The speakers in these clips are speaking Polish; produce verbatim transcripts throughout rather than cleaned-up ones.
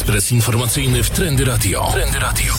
Ekspres informacyjny w Trendy Radio. Trendy Radio.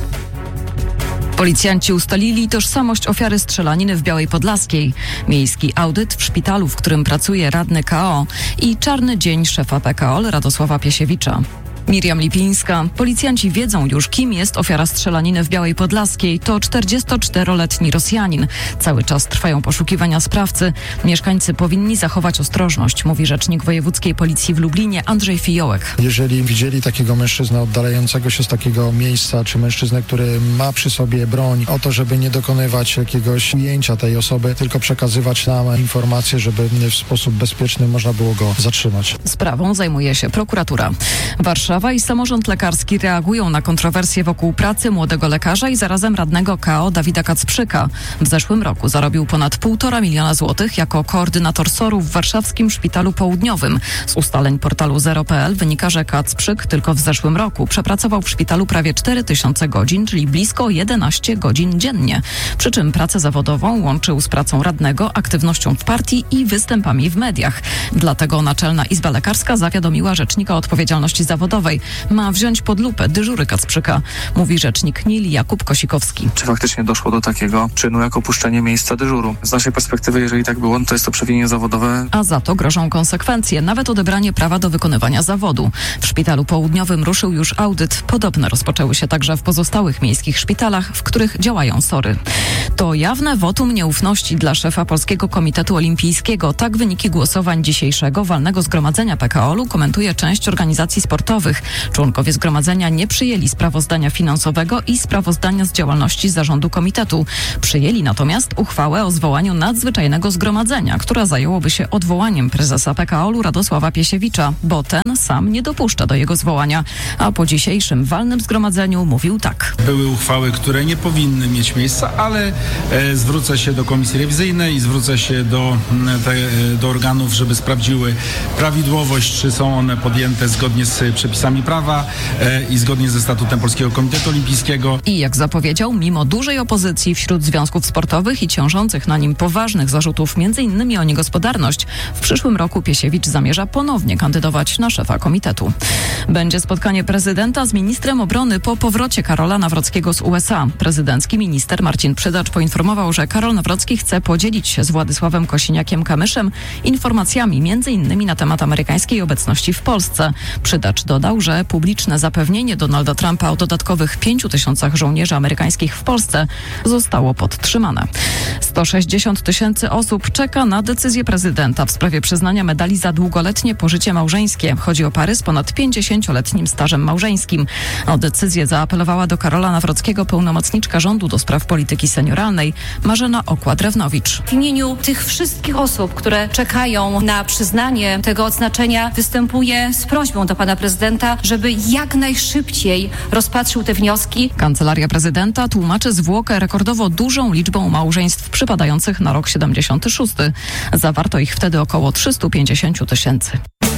Policjanci ustalili tożsamość ofiary strzelaniny w Białej Podlaskiej, miejski audyt w szpitalu, w którym pracuje radny K O i czarny dzień szefa P K O L Radosława Piesiewicza. Miriam Lipińska. Policjanci wiedzą już, kim jest ofiara strzelaniny w Białej Podlaskiej. To czterdziestoczteroletni Rosjanin. Cały czas trwają poszukiwania sprawcy. Mieszkańcy powinni zachować ostrożność, mówi rzecznik wojewódzkiej policji w Lublinie Andrzej Fijołek. Jeżeli widzieli takiego mężczyznę oddalającego się z takiego miejsca, czy mężczyznę, który ma przy sobie broń, o to, żeby nie dokonywać jakiegoś ujęcia tej osoby, tylko przekazywać nam informacje, żeby w sposób bezpieczny można było go zatrzymać. Sprawą zajmuje się prokuratura. Warszawa i samorząd lekarski reagują na kontrowersje wokół pracy młodego lekarza i zarazem radnego K O Dawida Kacprzyka. W zeszłym roku zarobił ponad półtora miliona złotych jako koordynator S O R-u w warszawskim Szpitalu Południowym. Z ustaleń portalu zero kropka p l wynika, że Kacprzyk tylko w zeszłym roku przepracował w szpitalu prawie cztery tysiące godzin, czyli blisko jedenaście godzin dziennie. Przy czym pracę zawodową łączył z pracą radnego, aktywnością w partii i występami w mediach. Dlatego Naczelna Izba Lekarska zawiadomiła rzecznika o odpowiedzialności zawodowej. Ma wziąć pod lupę dyżury Kacprzyka, mówi rzecznik N I L Jakub Kosikowski. Czy faktycznie doszło do takiego czynu jak opuszczenie miejsca dyżuru? Z naszej perspektywy, jeżeli tak było, to jest to przewinienie zawodowe. A za to grożą konsekwencje, nawet odebranie prawa do wykonywania zawodu. W Szpitalu Południowym ruszył już audyt. Podobne rozpoczęły się także w pozostałych miejskich szpitalach, w których działają S O R-y. To jawne wotum nieufności dla szefa Polskiego Komitetu Olimpijskiego. Tak wyniki głosowań dzisiejszego walnego zgromadzenia P K O L-u komentuje część organizacji sportowych. Członkowie zgromadzenia nie przyjęli sprawozdania finansowego i sprawozdania z działalności zarządu komitetu. Przyjęli natomiast uchwałę o zwołaniu nadzwyczajnego zgromadzenia, która zajęłoby się odwołaniem prezesa P K O L-u Radosława Piesiewicza, bo ten sam nie dopuszcza do jego zwołania. A po dzisiejszym walnym zgromadzeniu mówił tak. Były uchwały, które nie powinny mieć miejsca, ale e, zwrócę się do komisji rewizyjnej i zwrócę się do, te, do organów, żeby sprawdziły prawidłowość, czy są one podjęte zgodnie z przepisami prawa e, i zgodnie ze statutem Polskiego Komitetu Olimpijskiego. I jak zapowiedział, mimo dużej opozycji wśród związków sportowych i ciążących na nim poważnych zarzutów, między innymi o niegospodarność, w przyszłym roku Piesiewicz zamierza ponownie kandydować na szefa komitetu. Będzie spotkanie prezydenta z ministrem obrony po powrocie Karola Nawrockiego z U S A. Prezydencki minister Marcin Przydacz poinformował, że Karol Nawrocki chce podzielić się z Władysławem Kosiniakiem-Kamyszem informacjami między innymi na temat amerykańskiej obecności w Polsce. Przydacz dodał, że publiczne zapewnienie Donalda Trumpa o dodatkowych pięciu tysiącach żołnierzy amerykańskich w Polsce zostało podtrzymane. sto sześćdziesiąt tysięcy osób czeka na decyzję prezydenta w sprawie przyznania medali za długoletnie pożycie małżeńskie. Chodzi o pary z ponad pięćdziesięcioletnim stażem małżeńskim. O decyzję zaapelowała do Karola Nawrockiego pełnomocniczka rządu do spraw polityki senioralnej Marzena Okła-Drewnowicz. W imieniu tych wszystkich osób, które czekają na przyznanie tego odznaczenia, występuję z prośbą do pana prezydenta, żeby jak najszybciej rozpatrzył te wnioski. Kancelaria prezydenta tłumaczy zwłokę rekordowo dużą liczbą małżeństw przypadających na rok siedemdziesiąty szósty. Zawarto ich wtedy około trzysta pięćdziesiąt tysięcy.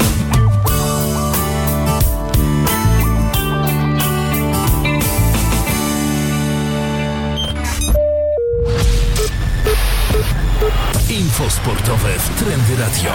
Info sportowe w Trendy Radio.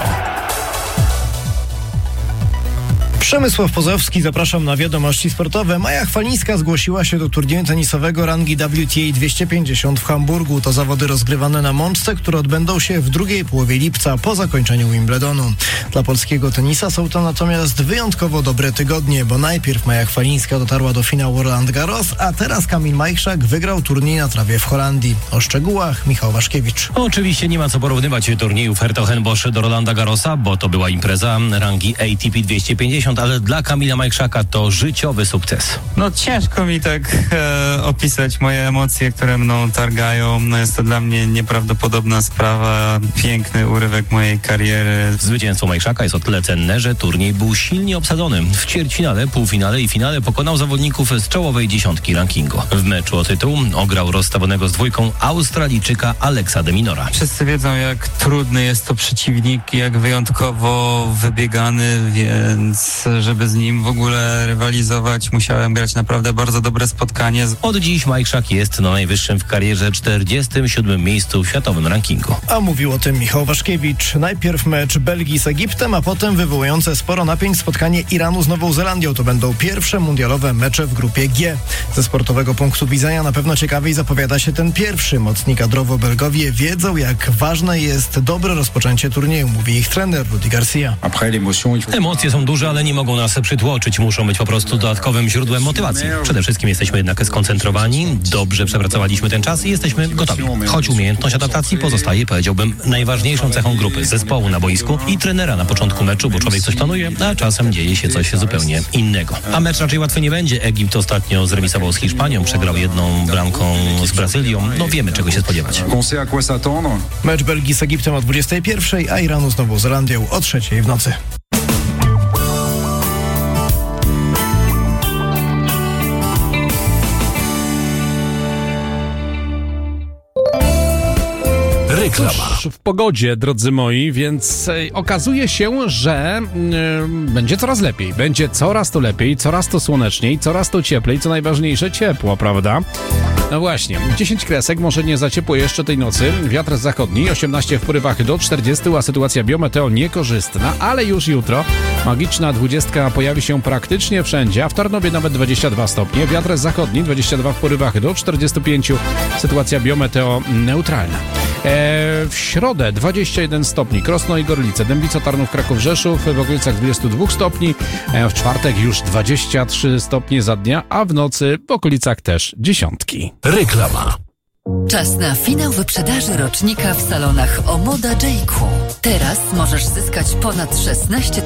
Przemysław Pozowski, zapraszam na wiadomości sportowe. Maja Chwalińska zgłosiła się do turnieju tenisowego rangi W T A dwieście pięćdziesiąt w Hamburgu. To zawody rozgrywane na Mączce, które odbędą się w drugiej połowie lipca po zakończeniu Wimbledonu. Dla polskiego tenisa są to natomiast wyjątkowo dobre tygodnie, bo najpierw Maja Chwalińska dotarła do finału Roland Garros, a teraz Kamil Majchrzak wygrał turniej na trawie w Holandii. O szczegółach Michał Waszkiewicz. Oczywiście nie ma co porównywać turniejów Hertogenbosch do Rolanda Garrosa, bo to była impreza rangi A T P dwieście pięćdziesiąt, ale dla Kamila Majchrzaka to życiowy sukces. No ciężko mi tak e, opisać moje emocje, które mną targają. No, jest to dla mnie nieprawdopodobna sprawa, piękny urywek mojej kariery. Zwycięstwo Majchrzaka jest o tyle cenne, że turniej był silnie obsadzony. W ćwierćfinale, półfinale i finale pokonał zawodników z czołowej dziesiątki rankingu. W meczu o tytuł ograł rozstawionego z dwójką Australijczyka Alexa de Minora. Wszyscy wiedzą, jak trudny jest to przeciwnik, jak wyjątkowo wybiegany, więc więc żeby z nim w ogóle rywalizować, musiałem grać naprawdę bardzo dobre spotkanie. Od dziś Mike Szak jest na najwyższym w karierze czterdziestym siódmym miejscu w światowym rankingu. A mówił o tym Michał Waszkiewicz. Najpierw mecz Belgii z Egiptem, a potem wywołujące sporo napięć spotkanie Iranu z Nową Zelandią. To będą pierwsze mundialowe mecze w grupie G. Ze sportowego punktu widzenia na pewno ciekawiej zapowiada się ten pierwszy. Mocni kadrowo Belgowie wiedzą, jak ważne jest dobre rozpoczęcie turnieju, mówi ich trener Rudi Garcia. Emocje są duże, ale nie mogą nas przytłoczyć. Muszą być po prostu dodatkowym źródłem motywacji. Przede wszystkim jesteśmy jednak skoncentrowani, dobrze przepracowaliśmy ten czas i jesteśmy gotowi. Choć umiejętność adaptacji pozostaje, powiedziałbym, najważniejszą cechą grupy, zespołu na boisku i trenera na początku meczu, bo człowiek coś planuje, a czasem dzieje się coś zupełnie innego. A mecz raczej łatwy nie będzie. Egipt ostatnio zremisował z Hiszpanią, przegrał jedną bramką z Brazylią. No wiemy, czego się spodziewać. Mecz Belgii z Egiptem o dwudziestej pierwszej, a Iranu z Nową Zelandią o trzeciej w nocy. Cóż, w pogodzie, drodzy moi, więc e, okazuje się, że e, będzie coraz lepiej. Będzie coraz to lepiej, coraz to słoneczniej, coraz to cieplej, co najważniejsze ciepło, prawda? No właśnie, dziesięć kresek, może nie za ciepło jeszcze tej nocy. Wiatr zachodni, osiemnaście w porywach do czterdziestu, a sytuacja biometeo niekorzystna, ale już jutro magiczna dwudziestka pojawi się praktycznie wszędzie, a w Tarnowie nawet dwadzieścia dwa stopnie. Wiatr zachodni, dwadzieścia dwa w porywach do czterdziestu pięciu, sytuacja biometeo neutralna. E, w środę dwadzieścia jeden stopni, Krosno i Gorlice, Dębica, Tarnów, Kraków, Rzeszów w okolicach dwudziestu dwóch stopni, e, w czwartek już dwadzieścia trzy stopnie za dnia, a w nocy w okolicach też dziesiątki. Reklama. Czas na finał wyprzedaży rocznika w salonach Omoda J Q. Teraz możesz zyskać ponad szesnaście